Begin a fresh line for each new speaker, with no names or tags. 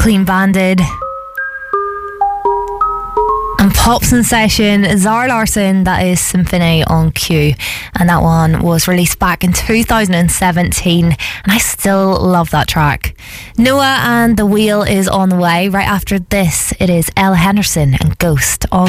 Clean Banded. And Pops in Session, Zara Larsson, that is Symphony on Q. And that one was released back in 2017. And I still love that track. Noah and The Wheel is on the way. Right after this, it is Ella Henderson and Ghost on